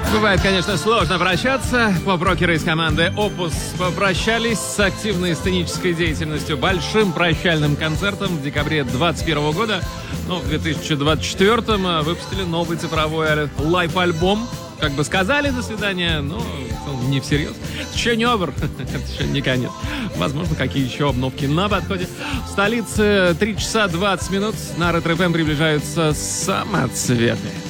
Бывает, конечно, сложно прощаться. Поп-рокеры из команды Opus попрощались с активной сценической деятельностью большим прощальным концертом в декабре 2021 года. Но в 2024 выпустили новый цифровой лайв-альбом. Как бы сказали «до свидания», но не всерьез. Это еще не овер, это еще не конец. Возможно, какие еще обновки на подходе. В столице 3 часа 20 минут. На Ретро ФМ приближаются самоцветы.